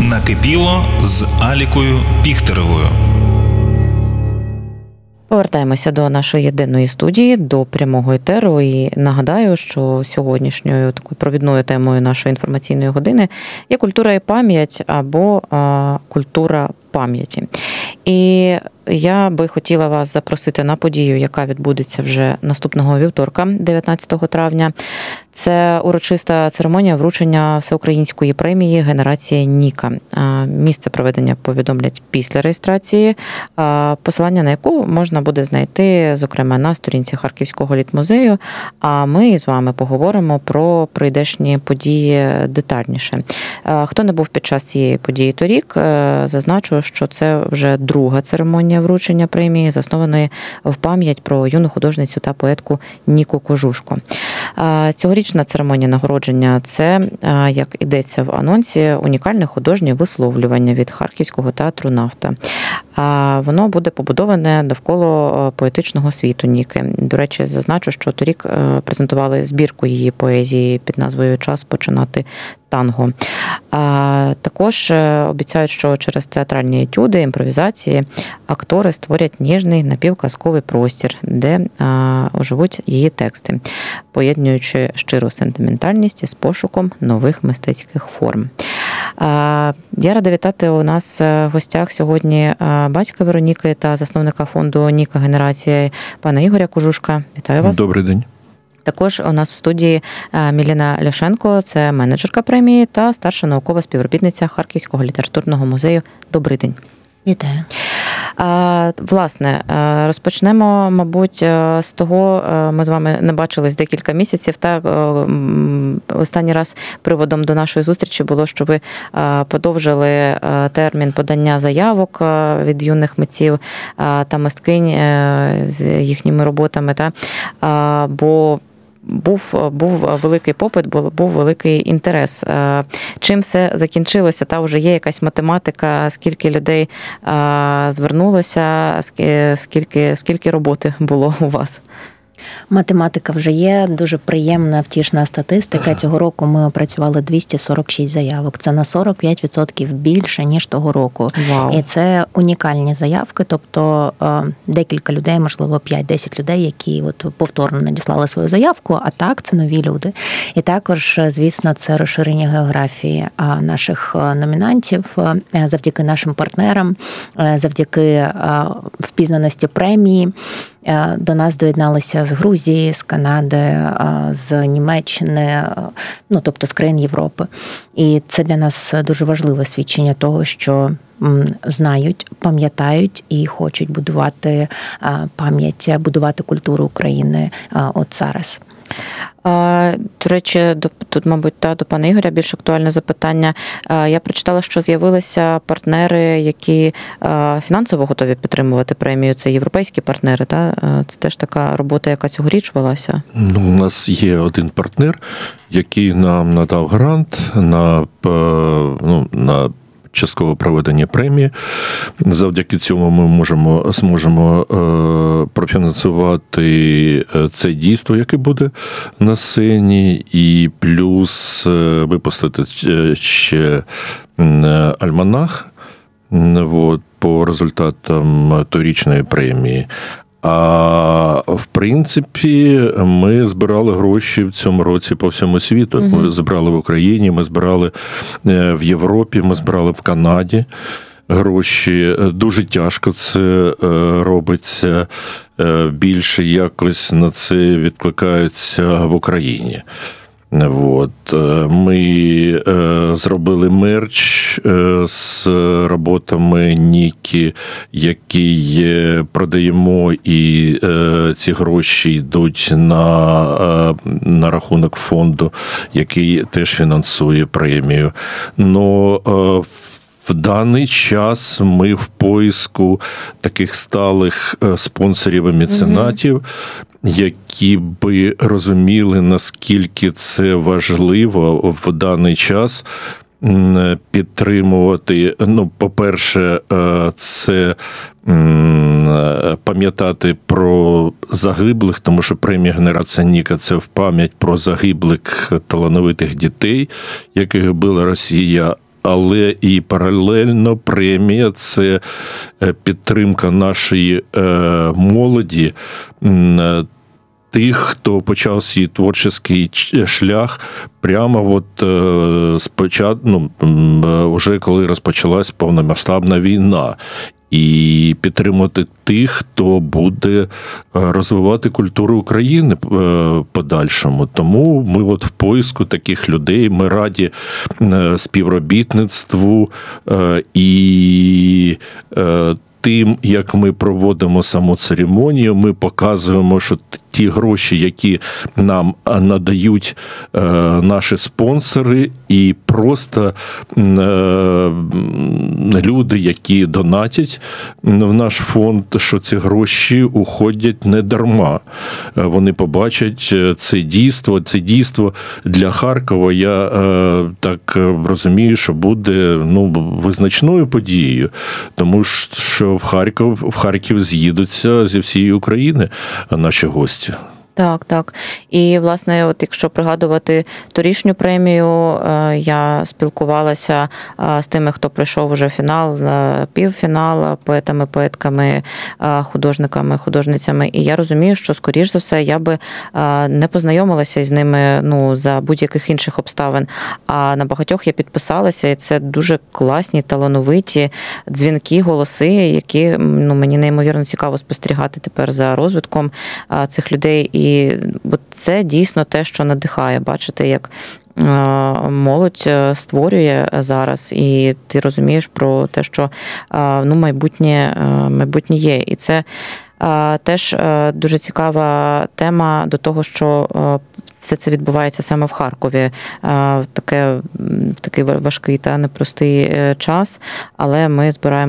Накипіло з Алікою Піхтеревою. Повертаємося до нашої єдиної студії, до прямого етеру. І нагадаю, що сьогоднішньою такою провідною темою нашої інформаційної години є культура і пам'ять або культура пам'яті. І я би хотіла вас запросити на подію, яка відбудеться вже наступного вівторка, 19 травня. Це урочиста церемонія вручення всеукраїнської премії «Генерація Ніка». Місце проведення повідомлять після реєстрації, посилання на яку можна буде знайти, зокрема, на сторінці Харківського літмузею. А ми з вами поговоримо про прийдешні події детальніше. Хто не був під час цієї події торік, зазначу, що це вже друга церемонія вручення премії, заснованої в пам'ять про юну художницю та поетку Ніку Кожушко. Цьогорічна церемонія нагородження – це, як ідеться в анонсі, унікальне художнє висловлювання від Харківського театру «Нафта». Воно буде побудоване довкола поетичного світу Ніки. До речі, зазначу, що торік презентували збірку її поезії під назвою «Час починати танго». Також обіцяють, що через театральні етюди, імпровізації актори створять ніжний напівказковий простір, де оживуть її тексти, поєднуючи щиру сентиментальність із пошуком нових мистецьких форм. Я рада вітати у нас в гостях сьогодні батька Вероніки та засновника фонду «Ніка. Генерація» пана Ігоря Кожушка. Вітаю вас. Добрий день. Також у нас в студії Міліна Ляшенко, це менеджерка премії та старша наукова співробітниця Харківського літературного музею. Добрий день. Вітаю. Власне, розпочнемо, мабуть, з того, ми з вами не бачились декілька місяців. Так, останній раз приводом до нашої зустрічі було, що ви подовжили термін подання заявок від юних митців та мисткинь з їхніми роботами, бо був великий попит, був великий інтерес. Чим все закінчилося? Та вже є якась математика, скільки людей звернулося, скільки роботи було у вас? Математика вже є, дуже приємна, втішна статистика. Цього року ми опрацювали 246 заявок. Це на 45% більше, ніж того року. Вау. І це унікальні заявки, тобто декілька людей, можливо, 5-10 людей, які от повторно надіслали свою заявку, а так це нові люди. І також, звісно, це розширення географії наших номінантів завдяки нашим партнерам, завдяки впізнаності премії. До нас доєдналися з Грузії, з Канади, з Німеччини, тобто з країн Європи. І це для нас дуже важливе свідчення того, що знають, пам'ятають і хочуть будувати пам'ять, будувати культуру України от зараз. До речі, тут, мабуть, до пана Ігоря більш актуальне запитання. Я прочитала, що з'явилися партнери, які фінансово готові підтримувати премію. Це європейські партнери, та? Це теж така робота, яка цьогоріч велася? У нас є один партнер, який нам надав грант на часткове проведення премії. Завдяки цьому ми зможемо профінансувати це дійство, яке буде на сцені, і плюс випустити ще альманах по результатам торічної премії. А в принципі, ми збирали гроші в цьому році по всьому світу. Ми збирали в Україні, ми збирали в Європі, ми збирали в Канаді гроші. Дуже тяжко це робиться. Більше якось на це відкликаються в Україні. Ми зробили мерч з роботами Ніки, який продаємо, і ці гроші йдуть на рахунок фонду, який теж фінансує премію. В даний час ми в поиску таких сталих спонсорів і меценатів, які би розуміли, наскільки це важливо в даний час підтримувати. По-перше, це пам'ятати про загиблих, тому що премія «Генерація Ніка» – це в пам'ять про загиблих талановитих дітей, яких била Росія. але і паралельно премія – це підтримка нашої молоді, тих, хто почав свій творчий шлях прямо спочатку, вже коли розпочалась повномасштабна війна. І підтримати тих, хто буде розвивати культуру України в подальшому. Тому ми в поиску таких людей, ми раді співробітництву і тим, як ми проводимо саму церемонію, ми показуємо, що ті гроші, які нам надають наші спонсори, і просто люди, які донатять в наш фонд, що ці гроші уходять не дарма. Вони побачать це дійство для Харкова. Я так розумію, що буде визначною подією, тому що в Харків з'їдуться зі всієї України наші гості. Так. І, власне, якщо пригадувати торішню премію, я спілкувалася з тими, хто пройшов уже фінал, півфінал, поетами, поетками, художниками, художницями. І я розумію, що, скоріш за все, я би не познайомилася із ними за будь-яких інших обставин. А на багатьох я підписалася, і це дуже класні, талановиті, дзвінкі, голоси, які мені неймовірно цікаво спостерігати тепер за розвитком цих людей. І це дійсно те, що надихає, бачити, як молодь створює зараз, і ти розумієш про те, що майбутнє є. І це теж дуже цікава тема до того, що все це відбувається саме в Харкові. Такий важкий та непростий час, але ми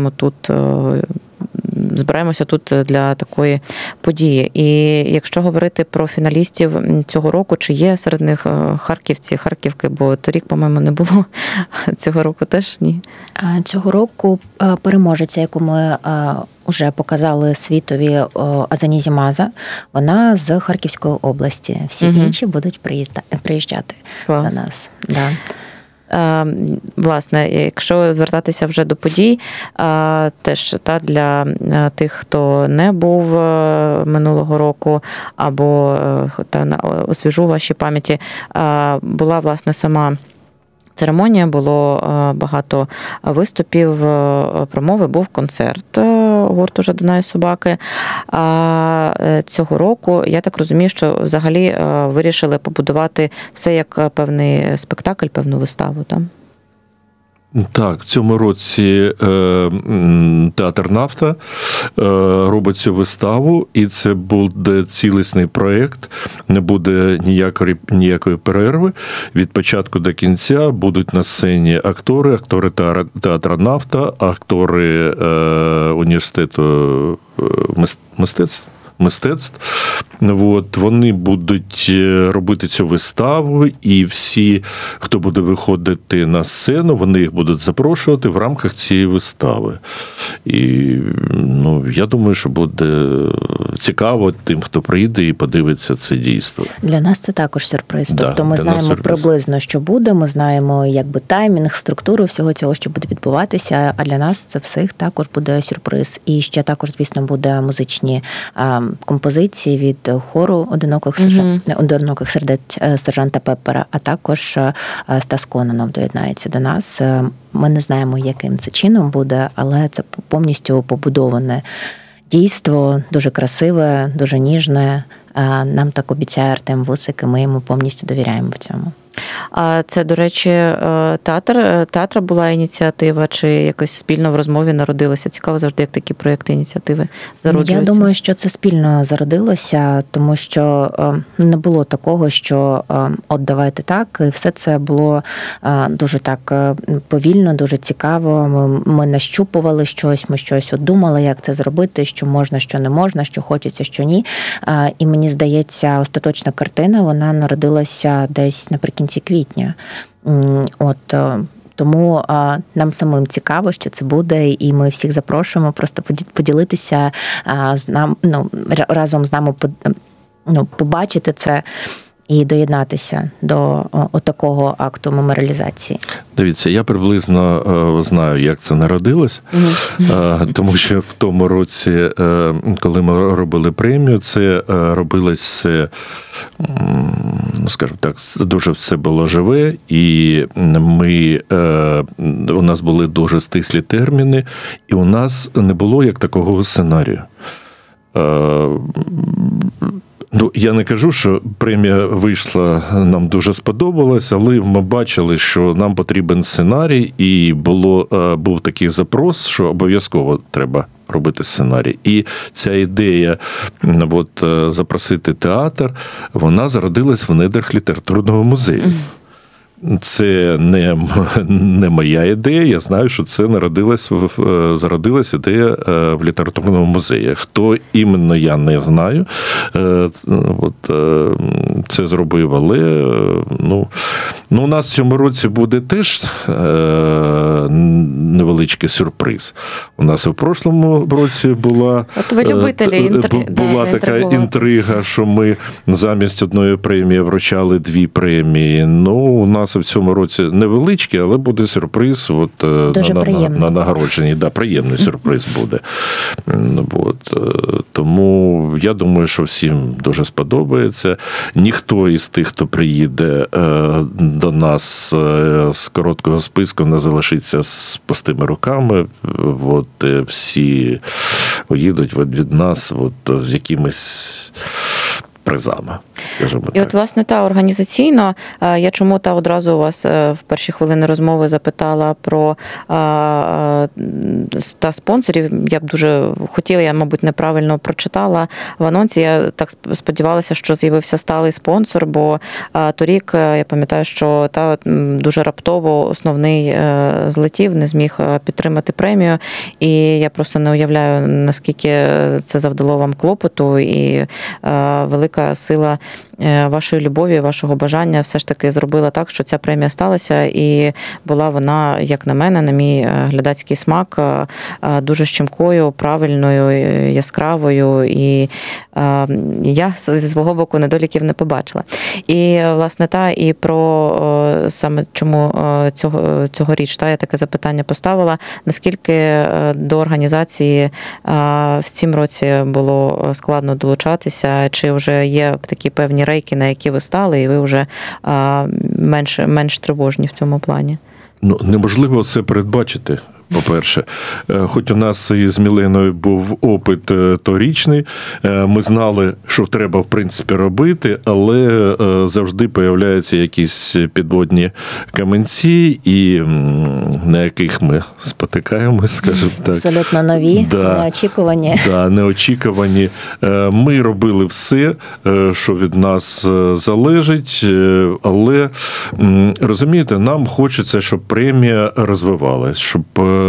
збираємося тут для такої події. І якщо говорити про фіналістів цього року, чи є серед них харківці, харківки, бо торік, по-моєму, не було, цього року теж ні? Цього року переможеця, яку ми вже показали світові, Азанізі Маза, вона з Харківської області. Всі інші будуть приїжджати до нас. Да. Власне, якщо звертатися вже до подій, теж для тих, хто не був минулого року, або освіжу вашій пам'яті, була, власне, сама церемонія, було багато виступів, промови, був концерт гурту «Жадана і собаки». А цього року, я так розумію, що взагалі вирішили побудувати все як певний спектакль, певну виставу, так? Так, в цьому році театр «Нафта» робить цю виставу, і це буде цілісний проєкт, не буде ніякої перерви. Від початку до кінця будуть на сцені актори театру «Нафта», актори університету мистецтв. Вони будуть робити цю виставу, і всі, хто буде виходити на сцену, вони їх будуть запрошувати в рамках цієї вистави. І я думаю, що буде цікаво тим, хто прийде і подивиться це дійство. Для нас це також сюрприз. Тобто ми знаємо приблизно, що буде, ми знаємо таймінг, структуру всього цього, що буде відбуватися, а для нас це всіх також буде сюрприз. І ще також, звісно, буде музичні композиції від хору «Одиноких сердець» сержанта Пеппера, а також Стас Кононов доєднається до нас. Ми не знаємо, яким це чином буде, але це повністю побудоване дійство, дуже красиве, дуже ніжне. Нам так обіцяє Артем Вусик, і ми йому повністю довіряємо в цьому. А це, до речі, театра була ініціатива, чи якось спільно в розмові народилося? Цікаво завжди, як такі проєкти, ініціативи зароджуються. Я думаю, що це спільно зародилося, тому що не було такого, що давайте так, і все це було дуже так повільно, дуже цікаво. Ми нащупували щось, ми щось думали, як це зробити, що можна, що не можна, що хочеться, що ні. І мені здається, остаточна картина, вона народилася десь наприкінці квітня. Тому нам самим цікаво, що це буде, і ми всіх запрошуємо просто поділитися з нами, разом з нами, побачити це. і доєднатися до такого акту меморіалізації? Дивіться, я приблизно знаю, як це народилось, тому що в тому році, коли ми робили премію, це робилось, скажімо так, дуже все було живе, і у нас були дуже стислі терміни, і у нас не було як такого сценарію. Ну, я не кажу, що премія вийшла, нам дуже сподобалась, але ми бачили, що нам потрібен сценарій, і був такий запрос, що обов'язково треба робити сценарій. І ця ідея запросити театр, вона зародилась в недрах літературного музею. Це не моя ідея, я знаю, що це зародилась ідея в літературному музеї. Хто іменно, я не знаю. Це зробив, але у нас в цьому році буде теж невеличкий сюрприз. У нас і в прошлому році була така інтрига, що ми замість одної премії вручали 2 премії. У нас в цьому році невеличкий, але буде сюрприз на нагородженні. Да, приємний сюрприз буде. Тому я думаю, що всім дуже сподобається. Ніхто із тих, хто приїде до нас з короткого списку, не залишиться з пустими руками. Всі поїдуть від нас з якимись призами, скажімо так. І власне, організаційно, я чому одразу у вас в перші хвилини розмови запитала про спонсорів. Я б дуже хотіла, я, мабуть, неправильно прочитала в анонсі. Я так сподівалася, що з'явився сталий спонсор, бо торік, я пам'ятаю, що дуже раптово основний злетів, не зміг підтримати премію. І я просто не уявляю, наскільки це завдало вам клопоту, і велика сила вашої любові, вашого бажання все ж таки зробила так, що ця премія сталася, і була вона, як на мене, на мій глядацький смак, дуже щемкою, правильною, яскравою, і я зі свого боку недоліків не побачила. І, власне, і про саме чому цьогоріч я таке запитання поставила, наскільки до організації в цім році було складно долучатися, чи вже є такі певні рейки, на які ви стали, і ви вже менш тривожні в цьому плані? Неможливо це передбачити. По-перше, хоч у нас із Міленою був опит торічний, ми знали, що треба, в принципі, робити, але завжди появляються якісь підводні каменці, і на яких ми спотикаємось, скажімо так. Абсолютно нові, неочікувані. Да, неочікувані. Ми робили все, що від нас залежить, але, розумієте, нам хочеться, щоб премія розвивалась, щоб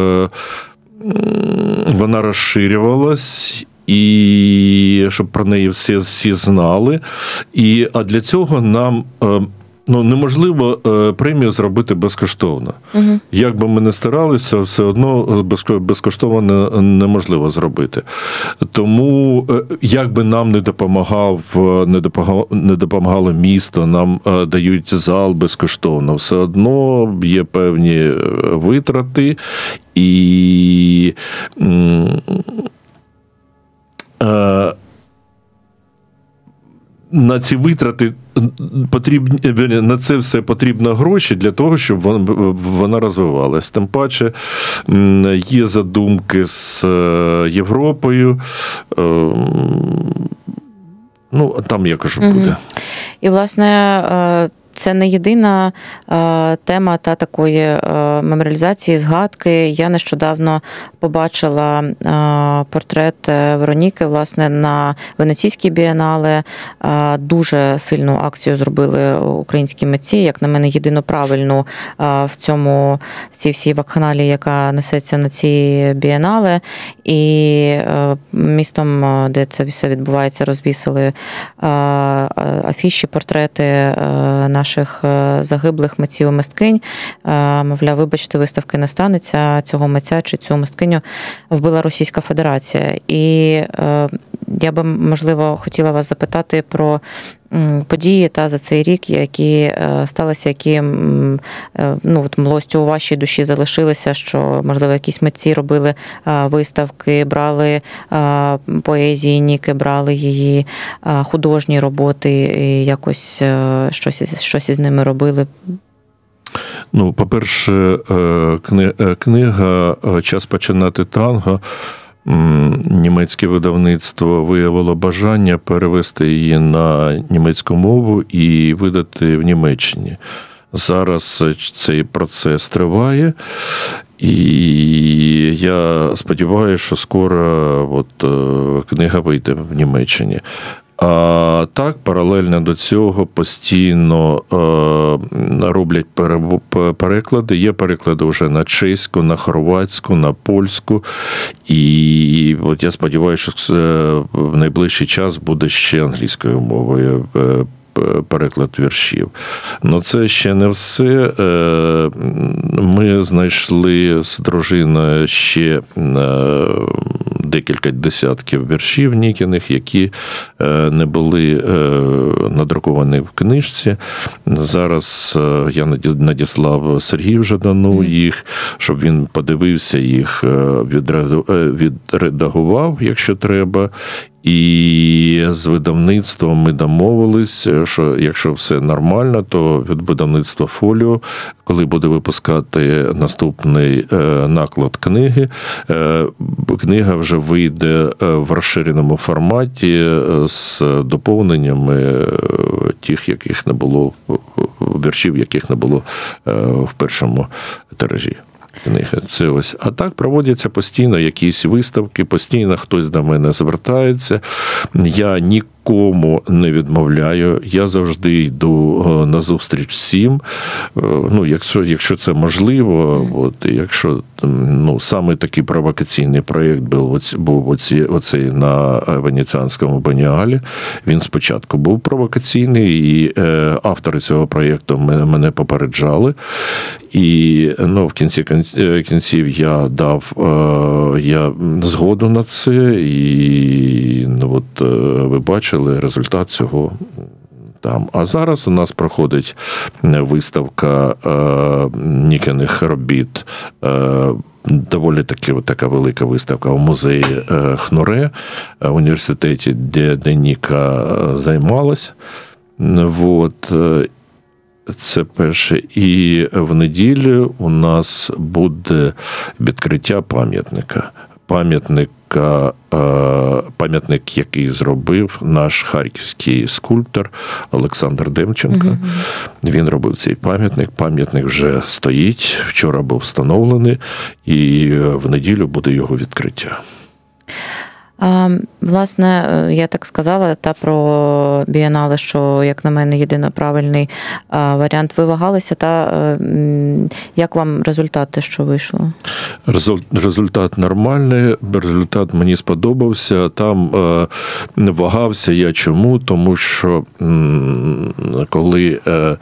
вона розширювалась, і щоб про неї всі знали. А для цього нам неможливо премію зробити безкоштовно. Угу. Як би ми не старалися, все одно безкоштовно неможливо зробити. Тому, як би нам не допомагало місто, нам дають зал безкоштовно, все одно є певні витрати, і на ці витрати на це все потрібно гроші для того, щоб вона розвивалась. Тим паче є задумки з Європою. Там, я кажу, буде. І, власне, це не єдина тема такої меморіалізації, згадки. Я нещодавно побачила портрет Вероніки, власне, на Венеційській бієнале. Дуже сильну акцію зробили українські митці, як на мене, єдино правильну в цій всій вакханалії, яка несеться на ці бієнале. І містом, де це все відбувається, розвісили афіші, портрети наших загиблих митців і мисткинь. Мовляв, вибачте, виставки не станеться, цього митця чи цю мисткиню вбила Російська Федерація. І я би, можливо, хотіла вас запитати про події за цей рік, які сталися, які млостю у вашій душі залишилися, що, можливо, якісь митці робили виставки, брали поезії Ніки, брали її художні роботи і якось щось із ними робили? По-перше, книга «Час починати танго», німецьке видавництво виявило бажання перевести її на німецьку мову і видати в Німеччині. Зараз цей процес триває, і я сподіваюся, що скоро книга вийде в Німеччині. А так, паралельно до цього постійно роблять переклади. Є переклади вже на чеську, на хорватську, на польську. І я сподіваюся, що в найближчий час буде ще англійською мовою переклад віршів. Но це ще не все. Ми знайшли з дружиною ще декілька десятків віршів Нікіних, які не були надруковані в книжці. Зараз я надіслав Сергію Жадану їх, щоб він подивився їх, відредагував, якщо треба. І з видавництвом ми домовились, що якщо все нормально, то від видавництва «Фоліо», коли буде випускати наступний наклад книги, книга вже вийде в розширеному форматі з доповненнями тих, яких не було, віршів, яких не було в першому тиражі. Книги. Це ось. А так проводяться постійно якісь виставки, постійно хтось до мене звертається. Я нікому не відмовляю. Я завжди йду на зустріч всім. Якщо це можливо, якщо саме такий провокаційний проєкт був оцей на Венеціанському бієнале. Він спочатку був провокаційний, і автори цього проєкту мене попереджали. І в кінці кінців я дав згоду на це, і ви бачили результат цього там. А зараз у нас проходить виставка Нікіних робіт, доволі така велика виставка в музеї Хнуре, університеті, де Ніка займалась. Це перше. І в неділю у нас буде відкриття пам'ятника. Пам'ятник, який зробив наш харківський скульптор Олександр Демченко. Угу. Він робив цей пам'ятник. Пам'ятник вже стоїть, вчора був встановлений, і в неділю буде його відкриття. Власне, я так сказала про бієнале, що, як на мене, єдино правильний варіант. Ви вагалися, як вам результати, що вийшло? Результат нормальний, результат мені сподобався. Там вагався я чому? Тому що коли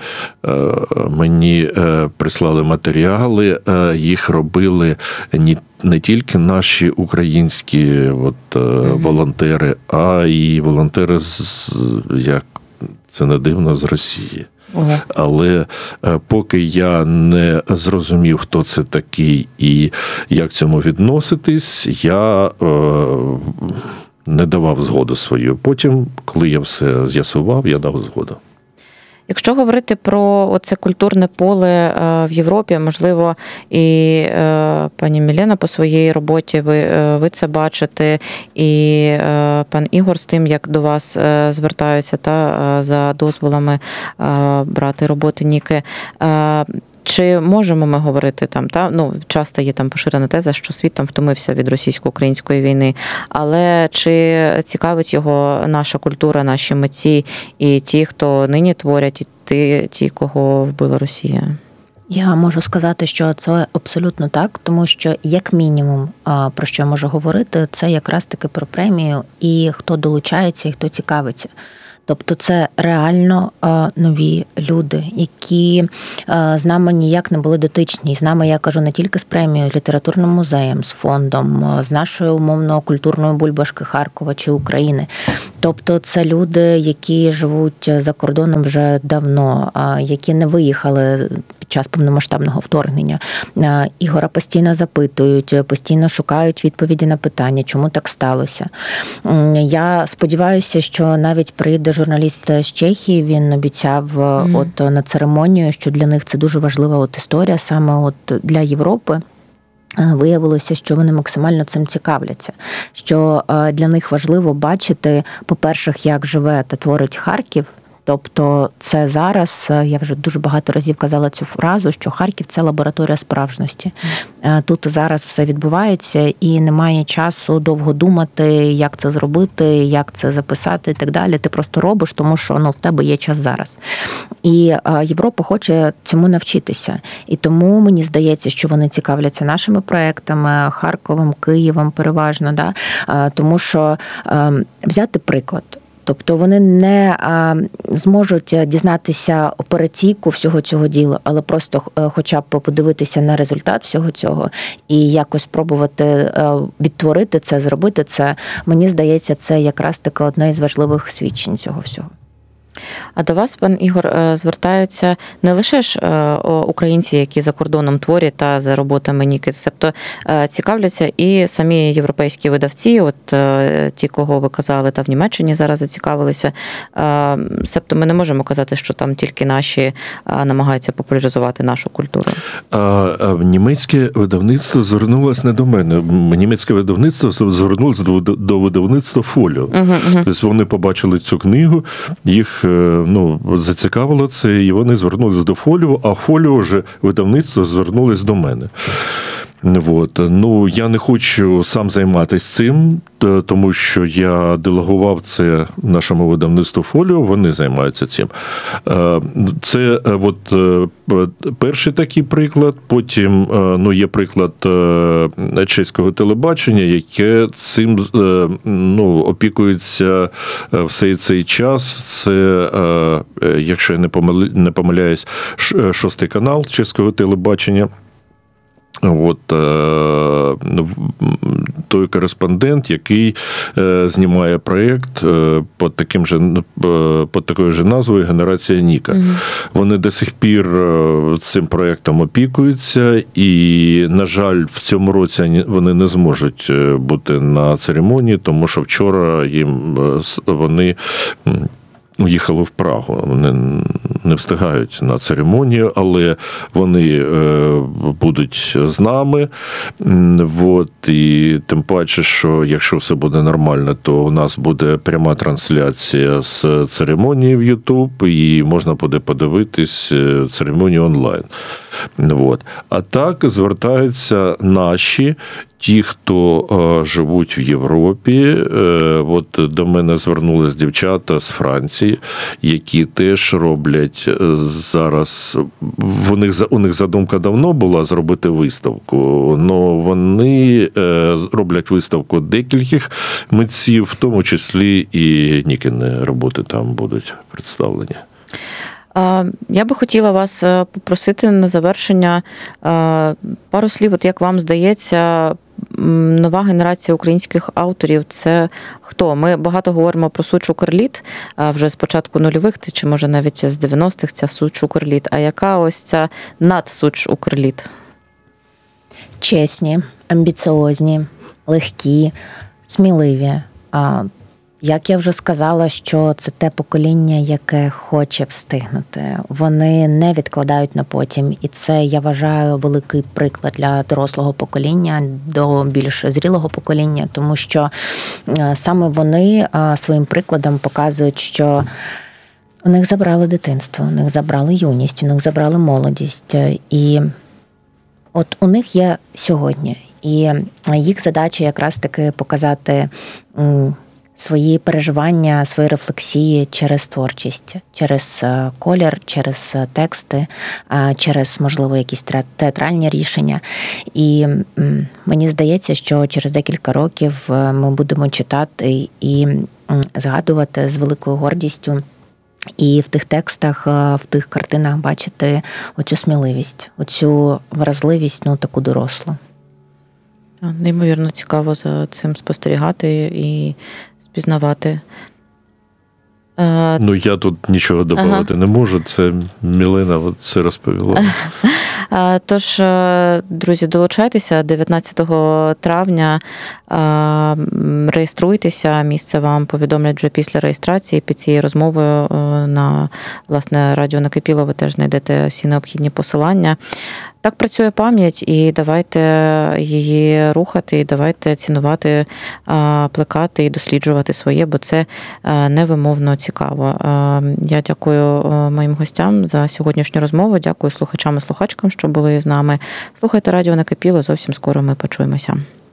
мені прислали матеріали, їх робили не тільки наші українські волонтери, а й волонтери, як це не дивно, з Росії. Ага. Але поки я не зрозумів, хто це такий і як цьому відноситись, я не давав згоду свою. Потім, коли я все з'ясував, я дав згоду. Якщо говорити про оце культурне поле в Європі, можливо, і пані Мілена по своїй роботі, ви це бачите, і пан Ігор з тим, як до вас звертаються за дозволами брати роботи Ніки. Чи можемо ми говорити часто є поширена теза, що світ втомився від російсько-української війни, але чи цікавить його наша культура, наші митці і ті, хто нині творять, і ті, кого вбила Росія? Я можу сказати, що це абсолютно так, тому що, як мінімум, про що я можу говорити, це якраз таки про премію і хто долучається, і хто цікавиться. Тобто це реально нові люди, які з нами ніяк не були дотичні. З нами, я кажу, не тільки з премією, з літературним музеєм, з фондом, з нашою умовно-культурною бульбашки Харкова чи України. Тобто це люди, які живуть за кордоном вже давно, які не виїхали під час повномасштабного вторгнення. Ігора постійно запитують, постійно шукають відповіді на питання, чому так сталося. Я сподіваюся, що навіть прийде журналіст з Чехії, він обіцяв на церемонію, що для них це дуже важлива історія, саме для Європи. Виявилося, що вони максимально цим цікавляться, що для них важливо бачити, по-перше, як живе та творить Харків. Тобто це зараз, я вже дуже багато разів казала цю фразу, що Харків – це лабораторія справжності. Тут зараз все відбувається і немає часу довго думати, як це зробити, як це записати і так далі. Ти просто робиш, тому що в тебе є час зараз. І Європа хоче цьому навчитися. І тому мені здається, що вони цікавляться нашими проектами, Харковом, Києвом переважно. Да? Тому що взяти приклад. Тобто вони не зможуть дізнатися операційку всього цього діла, але просто хоча б подивитися на результат всього цього і якось спробувати відтворити це, зробити це. Мені здається, це якраз таки одне із важливих свідчень цього всього. А до вас, пан Ігор, звертаються не лише ж українці, які за кордоном творять та за роботами Ніки, тобто цікавляться і самі європейські видавці, ті, кого ви казали, та в Німеччині зараз зацікавилися. Себто ми не можемо казати, що там тільки наші намагаються популяризувати нашу культуру. Німецьке видавництво звернулося не до мене. Німецьке видавництво звернулося до видавництва «Фоліо». Тобто вони побачили цю книгу, їх зацікавило це, і вони звернулись до «Фоліо», а «Фоліо» вже видавництво звернулось до мене. Я не хочу сам займатися цим, тому що я делегував це нашому видавництву «Фоліо», вони займаються цим. Це перший такий приклад, потім є приклад чеського телебачення, яке цим опікується все цей час. Це, якщо я не помиляюсь, 6-й канал чеського телебачення. Той кореспондент, який знімає проєкт під такою ж назвою «Генерація Ніка». Вони до сих пір цим проєктом опікуються, і, на жаль, в цьому році вони не зможуть бути на церемонії, тому що вчора вони їхали в Прагу. Вони не встигають на церемонію, але вони будуть з нами. І тим паче, що якщо все буде нормально, то у нас буде пряма трансляція з церемонії в YouTube, і можна буде подивитись церемонію онлайн. А так звертаються наші, ті, хто живуть в Європі. До мене звернулись дівчата з Франції, які теж роблять зараз, у них задумка давно була зробити виставку, але вони роблять виставку декількох митців, в тому числі і Нікіни роботи там будуть представлені. Я би хотіла вас попросити на завершення пару слів, як вам здається, нова генерація українських авторів – це хто? Ми багато говоримо про Суд Укрліт вже з початку нульових, чи може навіть з 90-х ця Суд Укрліт. А яка ось ця надсуд Укрліт? Чесні, амбіціозні, легкі, сміливі. Як я вже сказала, що це те покоління, яке хоче встигнути. Вони не відкладають на потім. І це, я вважаю, великий приклад для дорослого покоління, до більш зрілого покоління, тому що саме вони своїм прикладом показують, що у них забрали дитинство, у них забрали юність, у них забрали молодість. І у них є сьогодні. І їх задача якраз таки показати свої переживання, свої рефлексії через творчість, через колір, через тексти, через, можливо, якісь театральні рішення. І мені здається, що через декілька років ми будемо читати і згадувати з великою гордістю. І в тих текстах, в тих картинах бачити оцю сміливість, оцю вразливість, таку дорослу. Неймовірно цікаво за цим спостерігати і спізнавати. Я тут нічого додати не можу, це Мілена все розповіла. Тож, друзі, долучайтеся 19 травня, реєструйтеся, місце вам повідомлять вже після реєстрації. Під цією розмовою на, власне, Радіо Накипіло ви теж знайдете всі необхідні посилання. Так працює пам'ять, і давайте її рухати, і давайте цінувати, плекати і досліджувати своє, бо це невимовно цікаво. Я дякую моїм гостям за сьогоднішню розмову, дякую слухачам і слухачкам, що були з нами. Слухайте Радіо Накипіло, зовсім скоро ми почуємося.